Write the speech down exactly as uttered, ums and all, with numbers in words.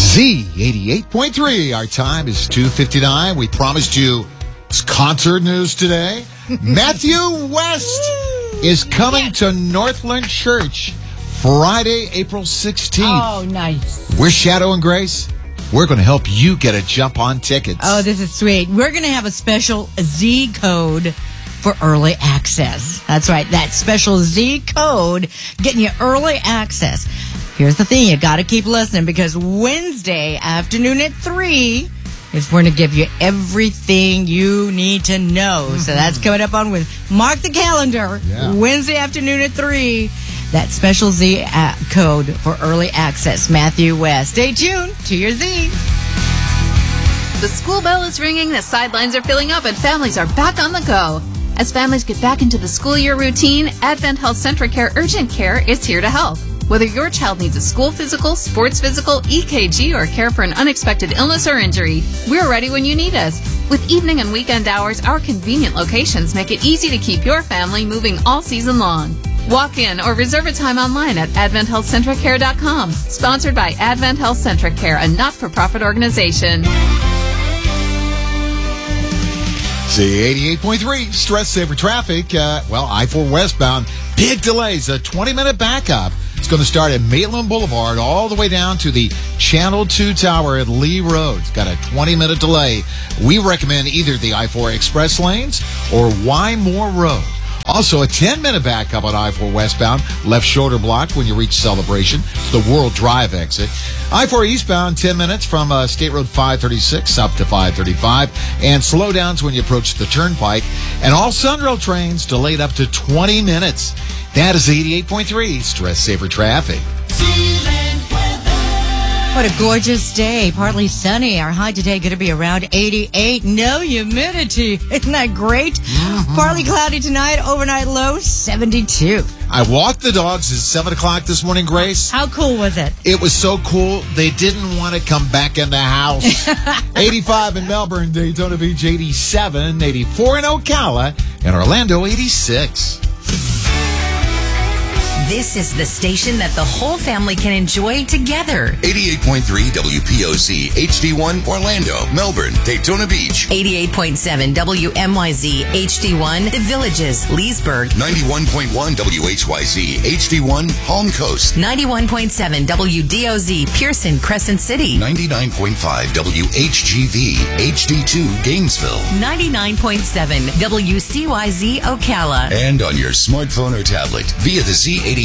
Z eighty-eight point three. Our time is two fifty-nine. We promised you concert news today. Matthew West is coming yes. to Northland Church Friday, April sixteenth. Oh, nice. We're Shadow and Grace. We're going to help you get a jump on tickets. Oh, this is sweet. We're going to have a special Z code for early access. That's right. That special Z code getting you early access. Here's the thing. You got to keep listening because Wednesday afternoon at three is we're going to give you everything you need to know. Mm-hmm. So that's coming up on with mark the calendar. Yeah. Wednesday afternoon at three. That special Z code for early access. Matthew West. Stay tuned to your Z. The school bell is ringing, the sidelines are filling up, and families are back on the go. As families get back into the school year routine, Advent Health Centric Care Urgent Care is here to help. Whether your child needs a school physical, sports physical, E K G, or care for an unexpected illness or injury, we're ready when you need us. With evening and weekend hours, our convenient locations make it easy to keep your family moving all season long. Walk in or reserve a time online at advent health centric care dot com. Sponsored by Advent Health Centric Care, a not-for-profit organization. Z eighty-eight point three, stress saver traffic. Uh, well, I four westbound, big delays, a twenty-minute backup. It's going to start at Maitland Boulevard all the way down to the Channel two Tower at Lee Road. It's got a twenty-minute delay. We recommend either the I four Express lanes or Wymore Road. Also, a ten-minute backup on I four westbound, left shoulder blocked when you reach Celebration. It's the World Drive exit. I four eastbound, ten minutes from uh, State Road five thirty-six up to five thirty-five. And slowdowns when you approach the Turnpike. And all Sunrail trains delayed up to twenty minutes. That is eighty-eight point three, stress saver traffic. What a gorgeous day. Partly sunny. Our high today going to be around eighty-eight. No humidity. Isn't that great? Mm-hmm. Partly cloudy tonight. Overnight low, seventy-two. I walked the dogs at seven o'clock this morning, Grace. How cool was it? It was so cool, they didn't want to come back in the house. eighty-five in Melbourne, Daytona Beach, eighty-seven, eighty-four in Ocala, and Orlando, eighty-six. This is the station that the whole family can enjoy together. eighty-eight point three W P O Z, H D one, Orlando, Melbourne, Daytona Beach. eighty-eight point seven W M Y Z, H D one, The Villages, Leesburg. ninety-one point one W H Y Z, H D one, Palm Coast. ninety-one point seven W D O Z, Pearson, Crescent City. ninety-nine point five W H G V, H D two, Gainesville. ninety-nine point seven W C Y Z, Ocala. And on your smartphone or tablet via the Z eighty-eight